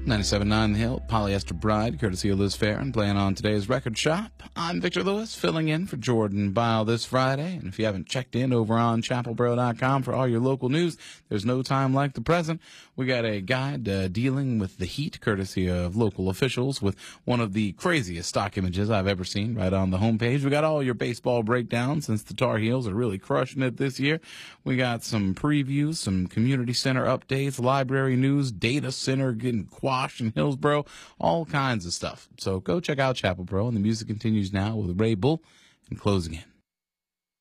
97.9 The Hill, Polyester Bride, courtesy of Liz Farron, playing on today's Record Shop. I'm Victor Lewis, filling in for Jordan Bile this Friday. And if you haven't checked in over on chapelboro.com for all your local news, there's no time like the present. We got a guide dealing with the heat, courtesy of local officials, with one of the craziest stock images I've ever seen right on the homepage. We got all your baseball breakdowns, since the Tar Heels are really crushing it this year. We got some previews, some community center updates, library news, data center getting quashed in Hillsboro, all kinds of stuff. So go check out Chapel Bro, and the music continues now with Ray Bull and Closing In.